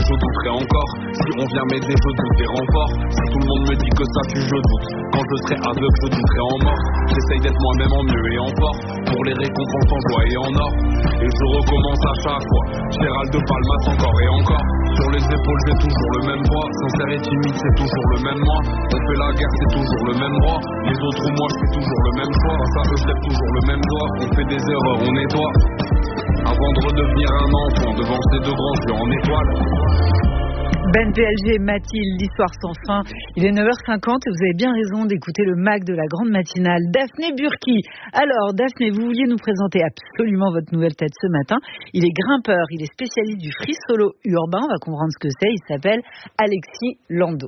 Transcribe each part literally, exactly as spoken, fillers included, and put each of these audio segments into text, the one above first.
je douterai encore. Si on vient m'aider, je doute des renforts. Si tout le monde me dit que ça tue, je doute. Quand je serai aveugle, je douterai en mort. J'essaye d'être moi-même en mieux et en fort, pour les récompenses en joie et en or. Et je recommence à chaque fois. Gérald de Palmas encore et encore. Sur les épaules j'ai toujours le même poids. Sincère et timide c'est toujours le même moi. On fait la guerre c'est toujours le même roi. Les autres ou moi je fais toujours le même choix. Ça eux je lève toujours le même doigt. On fait des erreurs, on nettoie. Avant de redevenir un enfant devant ces deux grands yeux en étoile. Ben P L G, Mathilde, l'histoire sans fin. Il est neuf heures cinquante et vous avez bien raison d'écouter le Mac de la grande matinale. Daphné Burki. Alors, Daphné, vous vouliez nous présenter absolument votre nouvelle tête ce matin. Il est grimpeur, il est spécialiste du free solo urbain. On va comprendre ce que c'est. Il s'appelle Alexis Landau.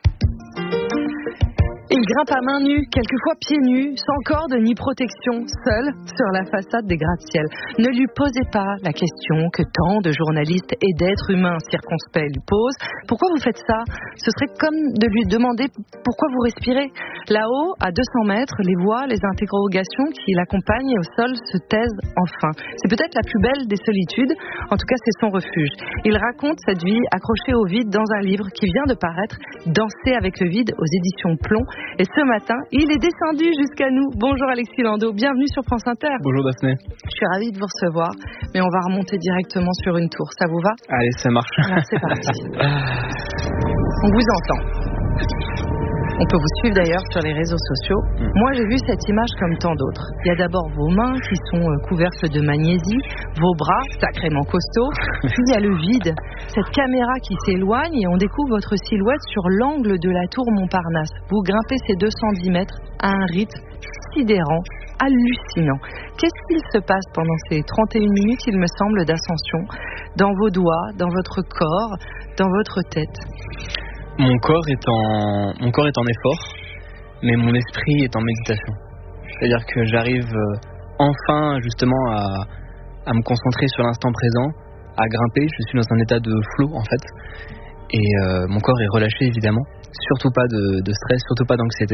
Il grimpe à main nue, quelquefois pieds nus, sans corde ni protection, seul sur la façade des gratte-ciel. Ne lui posez pas la question que tant de journalistes et d'êtres humains circonspects lui posent. Pourquoi vous faites ça ? Ce serait comme de lui demander pourquoi vous respirez. Là-haut, à deux cents mètres, les voix, les interrogations qui l'accompagnent au sol se taisent enfin. C'est peut-être la plus belle des solitudes, en tout cas c'est son refuge. Il raconte cette vie accrochée au vide dans un livre qui vient de paraître, Danser avec le vide aux éditions Plomb. Et ce matin, il est descendu jusqu'à nous. Bonjour Alexis Landau, bienvenue sur France Inter. Bonjour Daphné. Je suis ravie de vous recevoir, mais on va remonter directement sur une tour. Ça vous va ? Allez, ça marche. Alors c'est parti. On vous entend. On peut vous suivre d'ailleurs sur les réseaux sociaux. Mmh. Moi, j'ai vu cette image comme tant d'autres. Il y a d'abord vos mains qui sont couvertes de magnésie, vos bras sacrément costauds, puis il y a le vide, cette caméra qui s'éloigne et on découvre votre silhouette sur l'angle de la tour Montparnasse. Vous grimpez ces deux cent dix mètres à un rythme sidérant, hallucinant. Qu'est-ce qu'il se passe pendant ces trente et une minutes, il me semble, d'ascension, dans vos doigts, dans votre corps, dans votre tête ? Mon corps est en, mon corps est en effort, mais mon esprit est en méditation. C'est-à-dire que j'arrive enfin justement à, à me concentrer sur l'instant présent, à grimper. Je suis dans un état de flow en fait, et euh, mon corps est relâché évidemment. Surtout pas de, de stress, surtout pas d'anxiété.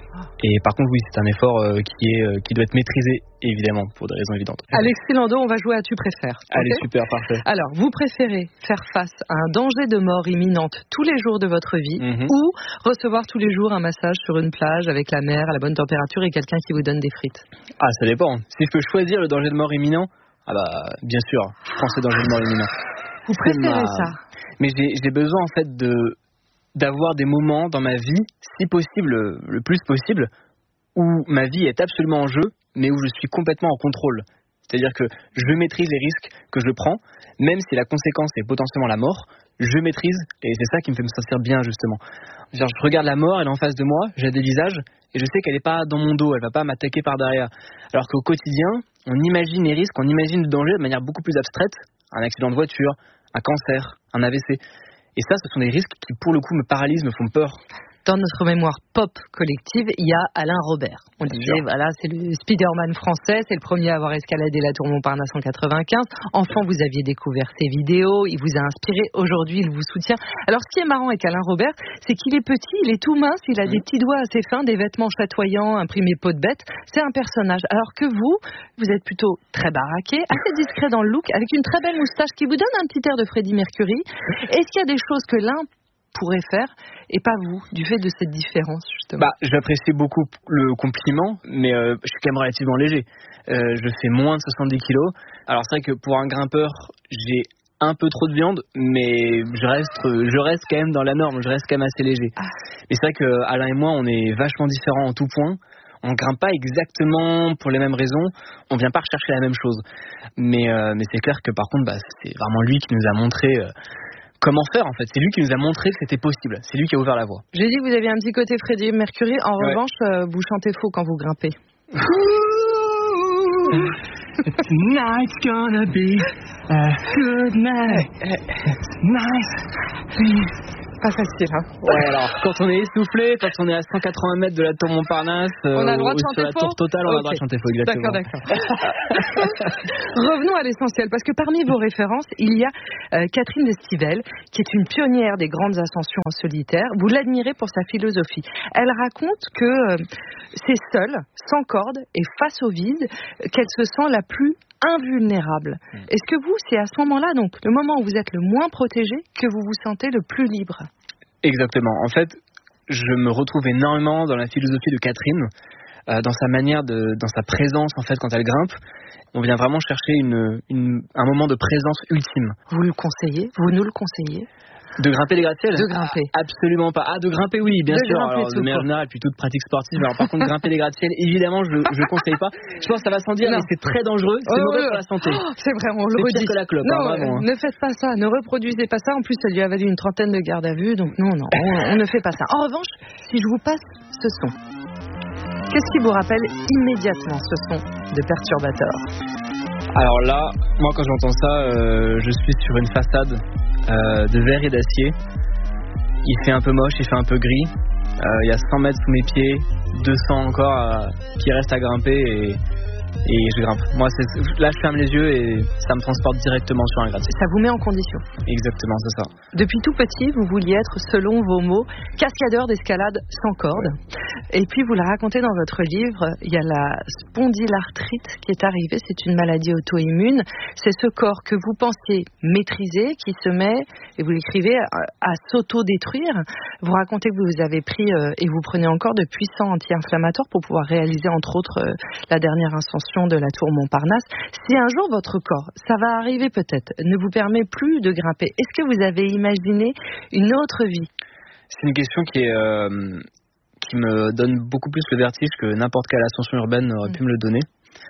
Et par contre, oui, c'est un effort euh, qui est euh, qui doit être maîtrisé, évidemment, pour des raisons évidentes. Alexis Landau, on va jouer à Tu préfères. Allez, okay super, parfait. Alors, vous préférez faire face à un danger de mort imminente tous les jours de votre vie, mm-hmm. ou recevoir tous les jours un massage sur une plage avec la mer à la bonne température et quelqu'un qui vous donne des frites ? Ah, ça dépend. Si je peux choisir le danger de mort imminent, ah bah, bien sûr, je pense au danger de mort imminent. Vous préférez ma... ça ? Mais j'ai, j'ai besoin, en fait, de... d'avoir des moments dans ma vie, si possible, le plus possible, où ma vie est absolument en jeu, mais où je suis complètement en contrôle. C'est-à-dire que je maîtrise les risques que je prends, même si la conséquence est potentiellement la mort, je maîtrise, et c'est ça qui me fait me sentir bien, justement. Genre, je regarde la mort, elle est en face de moi, j'ai des visages, et je sais qu'elle n'est pas dans mon dos, elle ne va pas m'attaquer par derrière. Alors qu'au quotidien, on imagine les risques, on imagine le danger de manière beaucoup plus abstraite, un accident de voiture, un cancer, un A V C. Et ça, ce sont des risques qui, pour le coup, me paralysent, me font peur. Dans notre mémoire pop collective, il y a Alain Robert. On disait, voilà, c'est le Spider-Man français, c'est le premier à avoir escaladé la tour Montparnasse en quatre-vingt-quinze. Enfant, vous aviez découvert ses vidéos, il vous a inspiré. Aujourd'hui, il vous soutient. Alors, ce qui est marrant avec Alain Robert, c'est qu'il est petit, il est tout mince, il a mmh. des petits doigts assez fins, des vêtements chatoyants, imprimés peau de bête. C'est un personnage. Alors que vous, vous êtes plutôt très baraqué, assez discret dans le look, avec une très belle moustache qui vous donne un petit air de Freddie Mercury. Est-ce qu'il y a des choses que l'un pourrait faire et pas vous, du fait de cette différence justement? Bah, j'apprécie beaucoup le compliment, mais euh, je suis quand même relativement léger. Euh, je fais moins de soixante-dix kilos. Alors c'est vrai que pour un grimpeur, j'ai un peu trop de viande, mais je reste, je reste quand même dans la norme, je reste quand même assez léger. Ah. Mais c'est vrai que Alain et moi, on est vachement différents en tout point. On grimpe pas exactement pour les mêmes raisons, on vient pas rechercher la même chose. Mais, euh, mais c'est clair que par contre, bah, c'est vraiment lui qui nous a montré euh, comment faire en fait. C'est lui qui nous a montré que c'était possible. C'est lui qui a ouvert la voie. J'ai dit que vous aviez un petit côté Freddie Mercury. En ouais. revanche, euh, vous chantez faux quand vous grimpez. Tonight's gonna be a good night. Nice. Pas facile, hein. Ouais, alors, quand on est essoufflé, quand on est à cent quatre-vingts mètres de la tour Montparnasse, on a le droit de euh, chanter sur la faux tour totale, on a le droit de chanter faux, exactement. D'accord, d'accord. Revenons à l'essentiel, parce que parmi vos références, il y a euh, Catherine Destivelle, qui est une pionnière des grandes ascensions en solitaire. Vous l'admirez pour sa philosophie. Elle raconte que euh, c'est seule, sans corde et face au vide, qu'elle se sent la plus invulnérable. Mmh. Est-ce que vous, c'est à ce moment-là, donc le moment où vous êtes le moins protégé, que vous vous sentez le plus libre? Exactement. En fait, je me retrouve énormément dans la philosophie de Catherine, euh, dans sa manière, de, dans sa présence en fait quand elle grimpe. On vient vraiment chercher une, une, un moment de présence ultime. Vous le conseillez? Vous nous le conseillez? De grimper les gratte-ciel? De grimper. Ah, absolument pas. Ah, de grimper, oui, bien de sûr. Alors, de manière générale, puis toute pratique sportive. Alors, par contre, grimper les gratte-ciel, évidemment, je ne conseille pas. Je pense que ça va sans dire, non. mais c'est très dangereux. C'est oh, mauvais pour la santé. Oh, c'est vraiment, on le redit. C'est pire que la clope. Non, hein, vraiment. Ne faites pas ça. Ne reproduisez pas ça. En plus, ça lui a valu une trentaine de gardes à vue. Donc, non, non, on, on ne fait pas ça. En revanche, si je vous passe ce son, qu'est-ce qui vous rappelle immédiatement ce son de perturbateur? Alors là, moi, quand j'entends ça, euh, je suis sur une façade euh, de verre et d'acier. Il fait un peu moche, il fait un peu gris. Euh, il y a cent mètres sous mes pieds, deux cents encore à, qui restent à grimper et, et je grimpe. Moi, c'est, là, je ferme les yeux et ça me transporte directement sur un gratte-ciel. Ça vous met en condition. Exactement, c'est ça. Depuis tout petit, vous vouliez être, selon vos mots, cascadeur d'escalade sans corde. Et puis, vous la racontez dans votre livre, il y a la spondylarthrite qui est arrivée. C'est une maladie auto-immune. C'est ce corps que vous pensiez maîtriser qui se met, et vous l'écrivez, à, à s'auto-détruire. Vous racontez que vous avez pris, euh, et vous prenez encore de puissants anti-inflammatoires pour pouvoir réaliser, entre autres, euh, la dernière ascension de la tour Montparnasse. Si un jour votre corps, ça va arriver peut-être, ne vous permet plus de grimper, est-ce que vous avez imaginé une autre vie? C'est une question qui est... Euh... qui me donne beaucoup plus le vertige que n'importe quelle ascension urbaine aurait pu me le donner.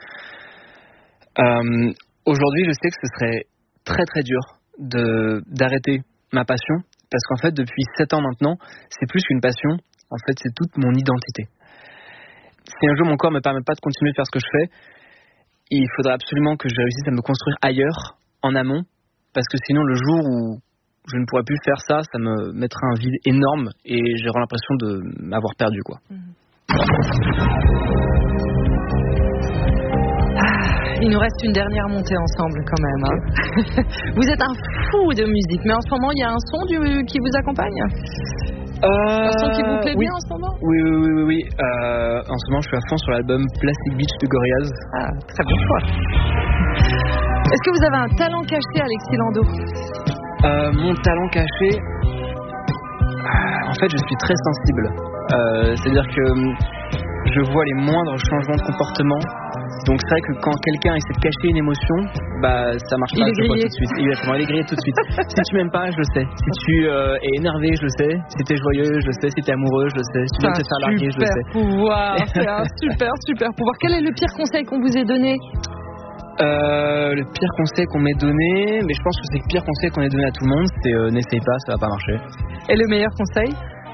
Euh, aujourd'hui, je sais que ce serait très très dur de, d'arrêter ma passion, parce qu'en fait, depuis sept ans maintenant, c'est plus qu'une passion, en fait, c'est toute mon identité. Si un jour mon corps ne me permet pas de continuer de faire ce que je fais, il faudrait absolument que je réussisse à me construire ailleurs, en amont, parce que sinon, le jour où je ne pourrais plus faire ça, ça me mettrait un vide énorme et j'aurais l'impression de m'avoir perdu, quoi. Mmh. Il nous reste une dernière montée ensemble quand même. Hein. Vous êtes un fou de musique, mais en ce moment, il y a un son du, qui vous accompagne euh, Un son qui vous plaît oui. bien en ce moment? Oui, oui, oui, oui. oui. Euh, en ce moment, je suis à fond sur l'album Plastic Beach de Gorillaz. Ah, très bon choix. Est-ce que vous avez un talent caché, Alexis Landau? Euh, mon talent caché, en fait, je suis très sensible. Euh, c'est-à-dire que je vois les moindres changements de comportement. Donc c'est vrai que quand quelqu'un essaie de cacher une émotion, bah ça marche il pas. Est je vois grillé. tout de suite. Exactement, il est grillé tout de suite. Si tu m'aimes pas, je le sais. Si tu euh, es énervé, je le sais. Si t'es joyeux, je le sais. Si t'es amoureux, je le sais. Si tu viens de te faire larguer, je le sais. Pouvoir. C'est un super super pouvoir. Quel est le pire conseil qu'on vous ait donné? Euh, le pire conseil qu'on m'ait donné, mais je pense que c'est le pire conseil qu'on ait donné à tout le monde, c'est euh, n'essaye pas, ça va pas marcher. Et le meilleur conseil?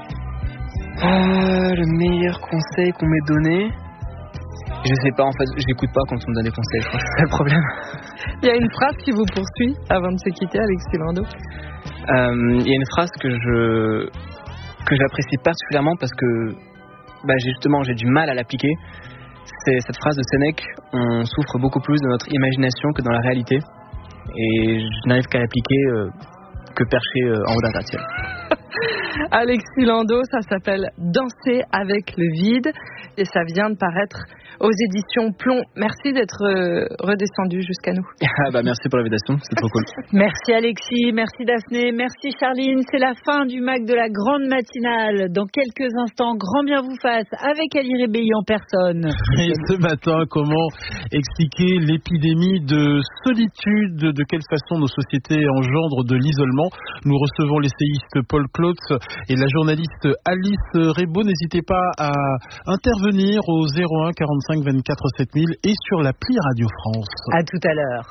euh, Le meilleur conseil qu'on m'ait donné, je sais pas, en fait, j'écoute pas quand on me donne des conseils, je crois que c'est ça le problème. Il y a une phrase qui vous poursuit avant de se quitter, Alexis Landau. Euh, il y a une phrase que je que j'apprécie particulièrement parce que bah, j'ai justement j'ai du mal à l'appliquer. C'est cette phrase de Sénèque: on souffre beaucoup plus de notre imagination que dans la réalité. Et je n'arrive qu'à l'appliquer euh, que perché euh, en haut d'un gratte-ciel. Alexis Landau, ça s'appelle Danser avec le vide et ça vient de paraître aux éditions Plomb. Merci d'être euh, redescendu jusqu'à nous. Ah bah merci pour l'invitation, c'est trop cool. Merci Alexis, merci Daphné, merci Charline. C'est la fin du M A C de la grande matinale. Dans quelques instants, grand bien vous fasse avec Ali Rébéi en personne. Et ce matin, comment expliquer l'épidémie de solitude? De quelle façon nos sociétés engendrent de l'isolement? Nous recevons l'essayiste Paul Klotz et la journaliste Alice Rebaud. N'hésitez pas à intervenir au zéro un quarante-cinq vingt-quatre sept mille et sur l'appli Radio France. À tout à l'heure.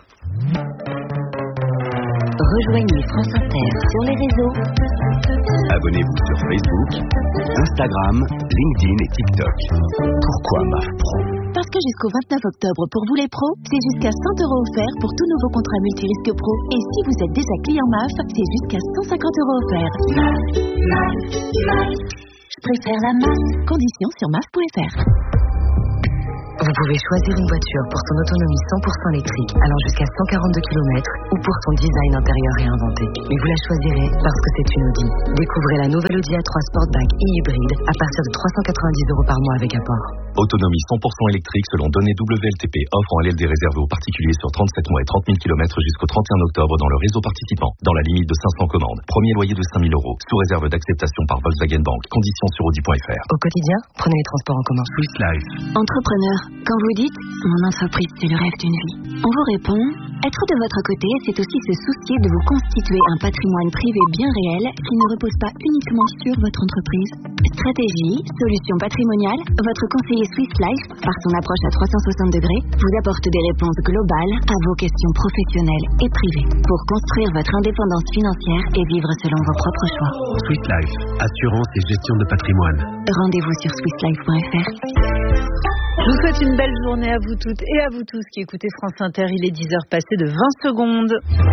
Rejoignez France Inter sur les réseaux. Abonnez-vous sur Facebook, Instagram, LinkedIn et TikTok. Pourquoi M A F Pro? Parce que jusqu'au vingt-neuf octobre, pour vous les pros, c'est jusqu'à cent euros offerts pour tout nouveau contrat multirisque pro. Et si vous êtes déjà client M A F, c'est jusqu'à cent cinquante euros offerts. M A F, M A F, M A F. Je préfère la M A F. Conditions sur M A F point F R. Vous pouvez choisir une voiture pour son autonomie cent pour cent électrique allant jusqu'à cent quarante-deux kilomètres ou pour son design intérieur réinventé. Mais vous la choisirez parce que c'est une Audi. Découvrez la nouvelle Audi A trois Sportback e-hybride à partir de trois cent quatre-vingt-dix euros par mois avec apport. Autonomie cent pour cent électrique selon données W L T P. Offre en L L D réservée aux particuliers sur trente-sept mois et trente mille kilomètres jusqu'au trente et un octobre dans le réseau participant. Dans la limite de cinq cents commandes. Premier loyer de cinq mille euros. Sous réserve d'acceptation par Volkswagen Bank. Conditions sur audi point f r. Au quotidien, prenez les transports en commun. Swiss Life. Entrepreneur, quand vous dites « mon entreprise, c'est le rêve d'une vie », on vous répond « être de votre côté, c'est aussi se soucier de vous constituer un patrimoine privé bien réel qui ne repose pas uniquement sur votre entreprise. Stratégie, solutions patrimoniales, votre conseiller Swiss Life, par son approche à trois cent soixante degrés, vous apporte des réponses globales à vos questions professionnelles et privées pour construire votre indépendance financière et vivre selon vos propres choix. Swiss Life. Assurance et gestion de patrimoine. Rendez-vous sur swiss life point f r. Je vous souhaite une belle journée à vous toutes et à vous tous qui écoutez France Inter. Il est dix heures passées de vingt secondes.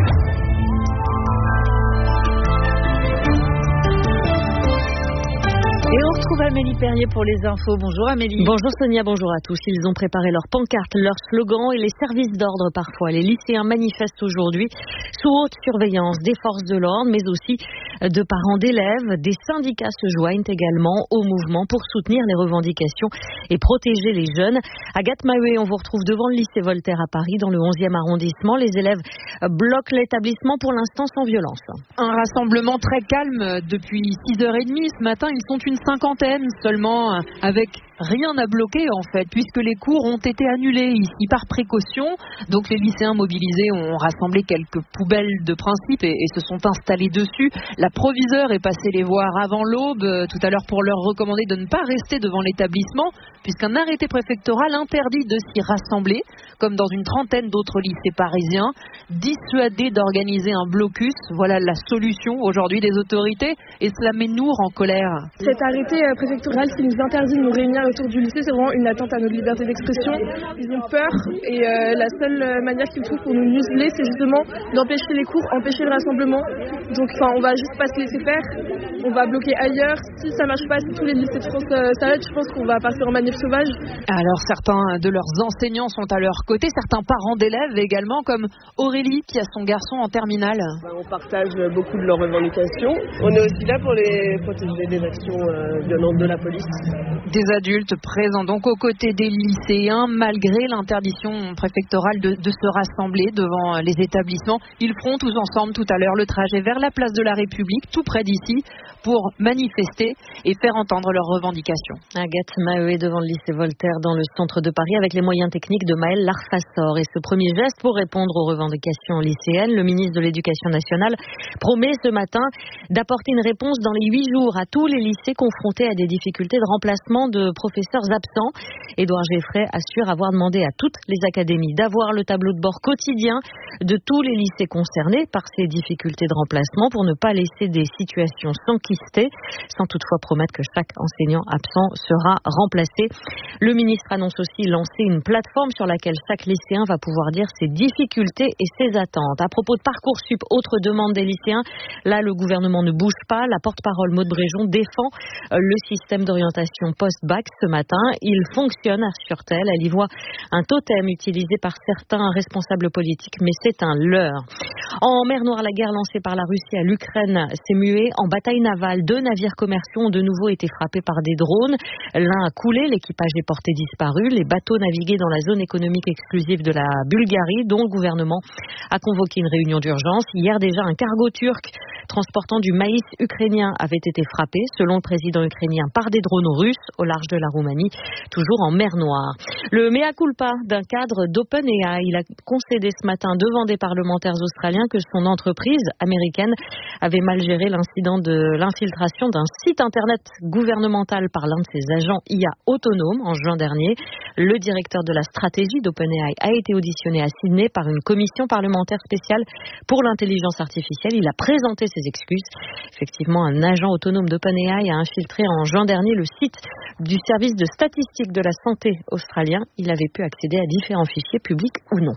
Et on retrouve Amélie Perrier pour les infos. Bonjour Amélie. Bonjour Sonia, bonjour à tous. Ils ont préparé leurs pancartes, leurs slogans et les services d'ordre parfois. Les lycéens manifestent aujourd'hui sous haute surveillance des forces de l'ordre, mais aussi de parents d'élèves. Des syndicats se joignent également au mouvement pour soutenir les revendications et protéger les jeunes. Agathe Maheué, on vous retrouve devant le lycée Voltaire à Paris, dans le onzième arrondissement. Les élèves bloquent l'établissement pour l'instant sans violence. Un rassemblement très calme depuis six heures trente ce matin. Ils sont une cinquantaine seulement, avec rien à bloquer en fait, puisque les cours ont été annulés ici par précaution. Donc les lycéens mobilisés ont rassemblé quelques poubelles de principe et, et se sont installés dessus. La proviseure est passée les voir avant l'aube euh, tout à l'heure pour leur recommander de ne pas rester devant l'établissement, puisqu'un arrêté préfectoral interdit de s'y rassembler, comme dans une trentaine d'autres lycées parisiens. Dissuader d'organiser un blocus, voilà la solution aujourd'hui des autorités, et cela met Nour en colère. Cet arrêté préfectoral qui nous interdit de nous réunir autour du lycée, c'est vraiment une atteinte à notre liberté d'expression. Ils ont peur et euh, la seule manière qu'ils trouvent pour nous museler, c'est justement d'empêcher les cours, empêcher le rassemblement. Donc enfin, on va juste pas se laisser faire, on va bloquer ailleurs. Si ça marche pas, si tous les lycées de France euh, s'arrêtent, je pense qu'on va partir en manif sauvage. Alors certains de leurs enseignants sont à leur côté, certains parents d'élèves également, comme Aurélie qui a son garçon en terminale. On partage beaucoup de leurs revendications. On est aussi là pour les protéger des actions euh, violentes de la police. Des adultes présents donc aux côtés des lycéens, malgré l'interdiction préfectorale de, de se rassembler devant les établissements. Ils feront tous ensemble tout à l'heure le trajet vers la place de la République, tout près d'ici, pour manifester et faire entendre leurs revendications. Agathe Maheué devant le lycée Voltaire dans le centre de Paris avec les moyens techniques de Maël Larfassor. Et ce premier geste pour répondre aux revendications lycéennes, le ministre de l'Éducation nationale promet ce matin d'apporter une réponse dans les huit jours à tous les lycées confrontés à des difficultés de remplacement de professeurs absents. Édouard Geffray assure avoir demandé à toutes les académies d'avoir le tableau de bord quotidien de tous les lycées concernés par ces difficultés de remplacement pour ne pas laisser des situations s'enquister, sans toutefois promettre que chaque enseignant absent sera remplacé. Le ministre annonce aussi lancer une plateforme sur laquelle chaque lycéen va pouvoir dire ses difficultés et ses attentes. À propos de Parcoursup, autre demande des lycéens, là le gouvernement ne bouge pas. La porte-parole Maud Bréjon défend le système d'orientation post-bac ce matin. Il fonctionne, assure-t-elle. Elle y voit un totem utilisé par certains responsables politiques, mais c'est un leurre. En mer Noire, la guerre lancée par la Russie à l'Ukraine s'est muée en bataille navale. Deux navires commerciaux ont de nouveau été frappés par des drones. L'un a coulé, l'équipage est porté disparu. Les bateaux naviguaient dans la zone économique exclusive de la Bulgarie, dont le gouvernement a convoqué une réunion d'urgence. Hier déjà, un cargo turc transportant du maïs ukrainien avait été frappé, selon le président ukrainien, par des drones russes au large de la Roumanie, toujours en mer Noire. Le mea culpa d'un cadre d'OpenAI, il a concédé ce matin devant des parlementaires australiens que son entreprise américaine avait mal géré l'incident de l'infiltration d'un site internet gouvernemental par l'un de ses agents I A autonomes en juin dernier. Le directeur de la stratégie d'OpenAI a été auditionné à Sydney par une commission parlementaire spéciale pour l'intelligence artificielle. Il a présenté ses excuses. Effectivement, un agent autonome d'OpenAI a infiltré en juin dernier le site du service de statistique de la santé australien. Il avait pu accéder à différents fichiers publics ou non.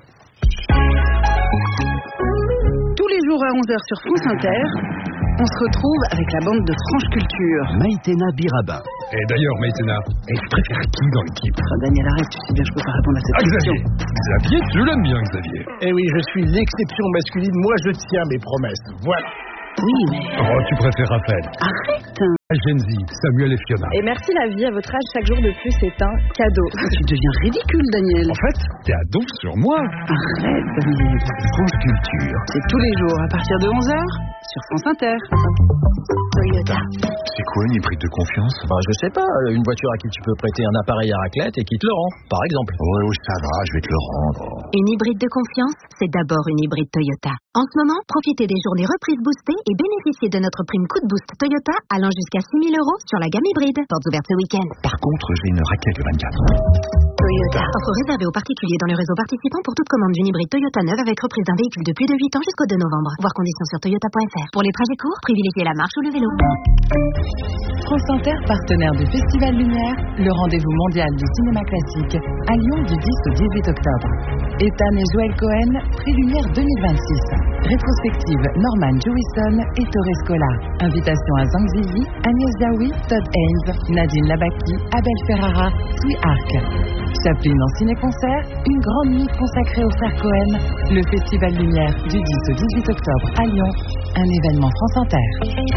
Tous les jours à onze heures sur France Inter, on se retrouve avec la bande de Franche Culture. Maïtena Birabin. Et d'ailleurs, Maïtena, elle préfère qui dans l'équipe? Enfin, Daniel, arrête, tu sais bien, je peux pas répondre à cette ah, question. Xavier. Xavier, tu l'aimes bien, Xavier. Eh oui, je suis l'exception masculine. Moi, je tiens mes promesses. Voilà. Oui, mais... Oh, tu préfères Raphaël. Arrête. Gen Z, Samuel et Fiona. Et merci la vie, à votre âge, chaque jour de plus est un cadeau. Tu deviens ridicule, Daniel. En fait, t'es ado sur moi. Arrête, Daniel. France Culture. C'est tous les jours à partir de onze heures sur France Inter. Toyota. C'est quoi une hybride de confiance? Bah, je sais pas, une voiture à qui tu peux prêter un appareil à raclette et qui te le rend, par exemple. Ouais, ouais, ça va, je vais te le rendre. Une hybride de confiance, c'est d'abord une hybride Toyota. En ce moment, profitez des journées reprises boostées et bénéficiez de notre prime coup de boost Toyota allant jusqu'à six mille euros sur la gamme hybride. Portes ouvertes ce week-end. Par contre, j'ai une raquette le vingt-quatre. Toyota. Offre réservée aux particuliers dans le réseau participant pour toute commande d'une hybride Toyota neuve avec reprise d'un véhicule de plus de huit ans jusqu'au deux novembre. Voir conditions sur toyota point f r. Pour les trajets courts, privilégiez la marche ou le vélo. France Inter, partenaire du Festival Lumière, le rendez-vous mondial du cinéma classique, à Lyon du dix au dix-huit octobre. Ethan et Joël Cohen, prix Lumière deux mille vingt-six. Rétrospective Norman Jewison et Torres Scola. Invitation à Zhang Ziyi, Agnès Jaoui, Todd Haynes, Nadine Labaki, Abel Ferrara, Sui Arc. Chaplin en ciné-concert, une grande nuit consacrée aux frères Cohen. Le Festival Lumière du dix au dix-huit octobre à Lyon. Un événement France Inter.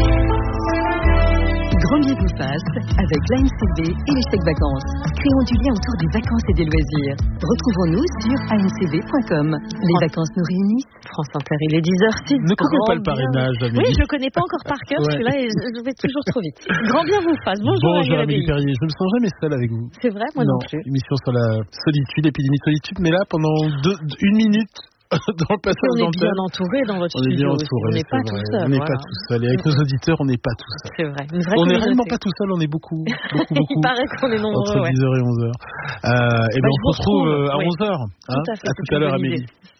Grand bien vous fasse avec l'A N C B et les chèques vacances. Créons du lien autour des vacances et des loisirs. Retrouvons-nous sur a n c b point com. Les vacances nous réunissent. France Inter, il est dix heures six. Ne connais pas le parrainage, Amélie. Oui, je le connais pas encore par cœur, ouais. celui-là, et je, je vais toujours trop vite. Grand bien vous fasse. Bonjour, Bonjour Amélie Perrier. Je me sens jamais seule avec vous. C'est vrai, moi non, non plus. Émission sur la solitude, l'épidémie de solitude, mais là, pendant deux, une minute... dans le passage on est bien entouré dans votre on studio. Est bien entouré, on n'est pas tout seul. On n'est voilà. pas tout seul. Et avec nos auditeurs, on n'est pas tout seul. C'est vrai. On n'est réellement pas tout seul, on est beaucoup, beaucoup, beaucoup. Il paraît qu'on est nombreux. Entre ouais. dix heures et onze heures. Euh, et bah, ben on se retrouve à oui. onze heures. Tout hein, à fait. À tout à l'heure, Amélie.